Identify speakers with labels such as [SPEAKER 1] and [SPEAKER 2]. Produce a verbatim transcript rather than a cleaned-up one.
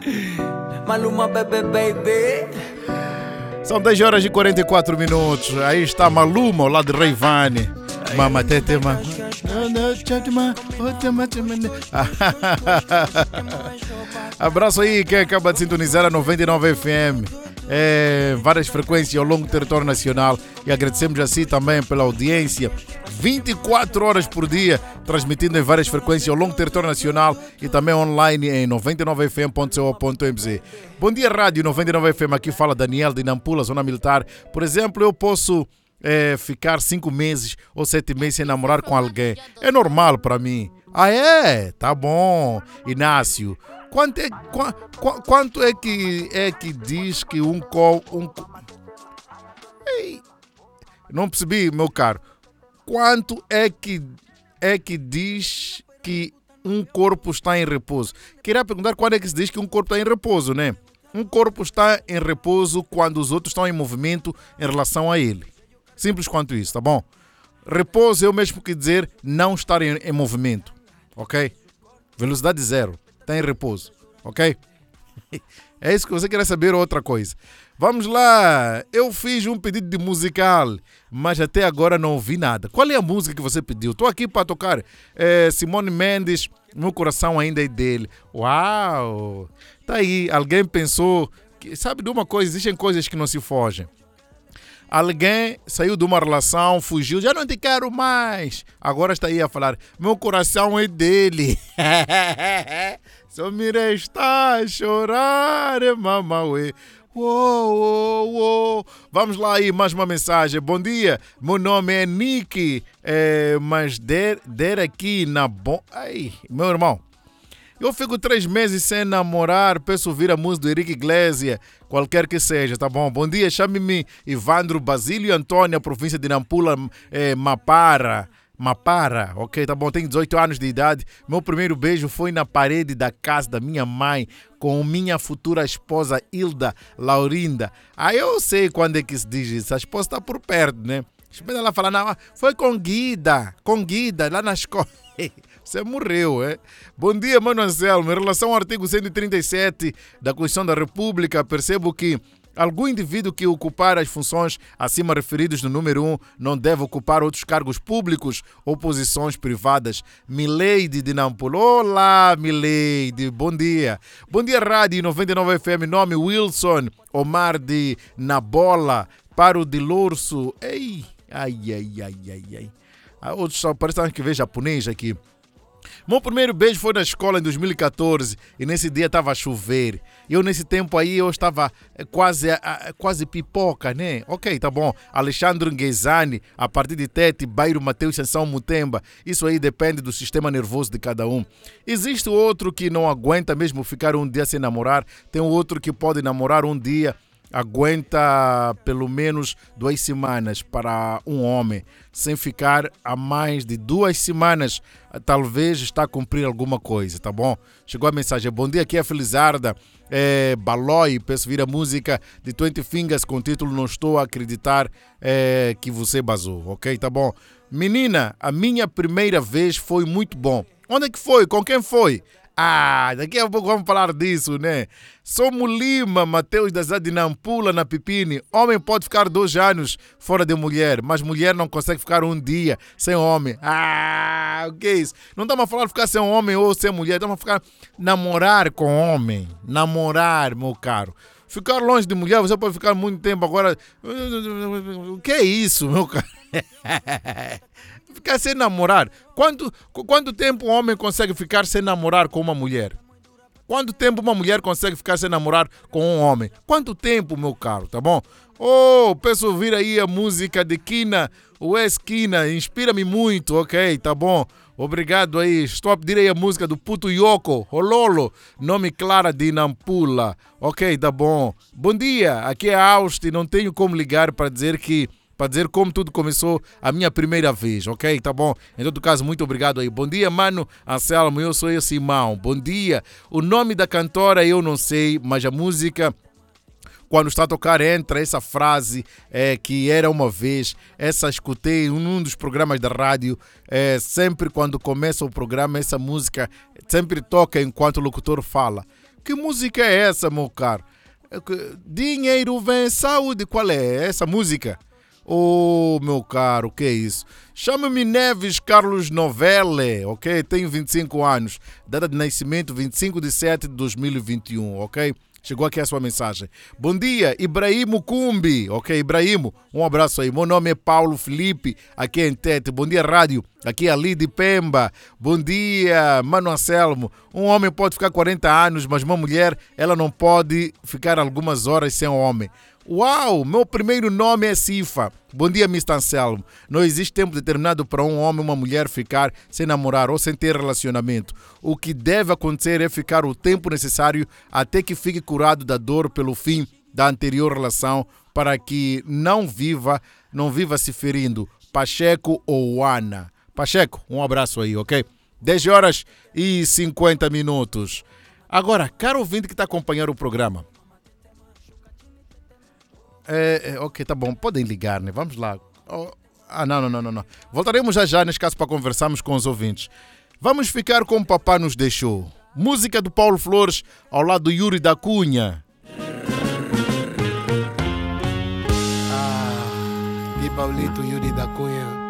[SPEAKER 1] Maluma, baby, baby.
[SPEAKER 2] São dez horas e quarenta e quatro minutos. Aí está Maluma, ao lado de Rayvani. Mama tete ma. Abraço aí quem acaba de sintonizar a noventa e nove F M. É, várias frequências ao longo do território nacional. E agradecemos assim também pela audiência. vinte e quatro horas por dia, transmitindo em várias frequências ao longo do território nacional e também online em noventa e nove F M ponto co ponto m z. Bom dia, Rádio noventa e nove F M. Aqui fala Daniel de Nampula, Zona Militar. Por exemplo, eu posso é, ficar cinco meses ou sete meses sem namorar com alguém. É normal para mim. Ah, é? Tá bom. Inácio, quanto é, qu, quanto é, que, é que diz que um copo... Um... Ei, não percebi, meu caro. Quanto é que, é que diz que um corpo está em repouso? Queria perguntar quando é que se diz que um corpo está em repouso, né? Um corpo está em repouso quando os outros estão em movimento em relação a ele. Simples quanto isso, tá bom? Repouso é o mesmo que dizer não estar em, em movimento, ok? Velocidade zero, está em repouso, ok? É isso que você quer saber ou outra coisa? Vamos lá, eu fiz um pedido de musical, mas até agora não ouvi nada. Qual é a música que você pediu? Estou aqui para tocar é, Simone Mendes, Meu Coração Ainda é Dele. Uau! Tá aí, alguém pensou, que, sabe de uma coisa, existem coisas que não se fogem. Alguém saiu de uma relação, fugiu, já não te quero mais. Agora está aí a falar, meu coração é dele. Só me resta a chorar, mamauê. Uou, uou, uou. Vamos lá aí, mais uma mensagem. Bom dia, meu nome é Nick, é, mas der, der aqui na bom... Ai, meu irmão, eu fico três meses sem namorar, peço ouvir a música do Henrique Iglesias, qualquer que seja, tá bom? Bom dia, chame-me Ivandro Basílio Antônio, província de Nampula, é, Mapara. Mapara, ok, tá bom, tenho dezoito anos de idade. Meu primeiro beijo foi na parede da casa da minha mãe com minha futura esposa Hilda Laurinda. Aí eu sei quando é que se diz isso, a esposa está por perto, né? Espera ela falar, não, foi com Guida, com Guida, lá na escola. Você morreu, é? Bom dia, mano Anselmo. Em relação ao artigo cento e trinta e sete da Constituição da República, percebo que algum indivíduo que ocupar as funções acima referidas no número um não deve ocupar outros cargos públicos ou posições privadas. Mileide de Nampula. Olá, Mileide. Bom dia. Bom dia, Rádio noventa e nove F M. Nome Wilson Omar de Nabola. Para o de Lourso. Ei, ai, ai, ai, ai, ai. Ah, outros só parecem que vê japonês aqui. Meu primeiro beijo foi na escola em dois mil e catorze e nesse dia estava a chover. Eu nesse tempo aí eu estava quase, quase pipoca, né? Ok, tá bom. Alexandre Nguezani, a partir de Tete, Bairro Mateus, Sanção Mutemba. Isso aí depende do sistema nervoso de cada um. Existe outro que não aguenta mesmo ficar um dia sem namorar. Tem outro que pode namorar um dia. Aguenta pelo menos duas semanas para um homem, sem ficar a mais de duas semanas, talvez está a cumprir alguma coisa, tá bom? Chegou a mensagem, bom dia, aqui é a Felizarda, é, Balói, peço vir a música de Twenty Fingers com o título Não Estou a Acreditar é, que Você Basou, ok? Tá bom? Menina, a minha primeira vez foi muito bom. Onde é que foi? Com quem foi? Ah, daqui a pouco vamos falar disso, né? Somos Lima, Mateus da cidade de Nampula, na Pipini. Homem pode ficar dois anos fora de mulher, mas mulher não consegue ficar um dia sem homem. Ah, o que é isso? Não estamos a falar de ficar sem homem ou sem mulher, estamos a ficar namorar com homem. Namorar, meu caro. Ficar longe de mulher, você pode ficar muito tempo agora. O que é isso, meu caro? Ficar sem namorar. Quanto, quanto tempo um homem consegue ficar sem namorar com uma mulher? Quanto tempo uma mulher consegue ficar sem namorar com um homem? Quanto tempo, meu caro, tá bom? Oh, peço ouvir aí a música de Kina, o ex-Kina, inspira-me muito, ok, tá bom? Obrigado aí, estou a pedir aí a música do Puto Yoko, Rololo, nome Clara de Nampula, ok, tá bom? Bom dia, aqui é Austin, não tenho como ligar para dizer que para dizer como tudo começou a minha primeira vez, ok? Tá bom? Em todo caso, muito obrigado aí. Bom dia, mano Anselmo, eu sou esse irmão. Bom dia. O nome da cantora eu não sei, mas a música, quando está a tocar, entra essa frase é, que era uma vez. Essa escutei em um dos programas da rádio. É, sempre quando começa o programa, essa música sempre toca enquanto o locutor fala. Que música é essa, meu caro? Dinheiro vem saúde. Qual é essa música? Oh, meu caro, o que é isso? Chama-me Neves Carlos Novelle, ok? Tenho vinte e cinco anos. Data de nascimento vinte e cinco de setembro de dois mil e vinte e um, ok? Chegou aqui a sua mensagem. Bom dia, Ibrahimo Cumbi. Ok, Ibrahimo, um abraço aí. Meu nome é Paulo Felipe, aqui em Tete. Bom dia, rádio. Aqui é Ali de Pemba. Bom dia, Mano Anselmo. Um homem pode ficar quarenta anos, mas uma mulher, ela não pode ficar algumas horas sem um homem. Uau, meu primeiro nome é Cifa. Bom dia, mister Anselmo. Não existe tempo determinado para um homem ou uma mulher ficar sem namorar ou sem ter relacionamento. O que deve acontecer é ficar o tempo necessário até que fique curado da dor pelo fim da anterior relação para que não viva, não viva se ferindo. Pacheco ou Ana. Pacheco, um abraço aí, ok? dez horas e cinquenta minutos. Agora, caro ouvinte que está acompanhando o programa, É, é, ok, tá bom, podem ligar, né? Vamos lá. Oh, ah, não, não, não, não. Voltaremos já já, nesse caso, para conversarmos com os ouvintes. Vamos ficar com o Papá Nos Deixou. Música do Paulo Flores ao lado do Yuri da Cunha.
[SPEAKER 3] Ah, e Paulito Yuri da Cunha.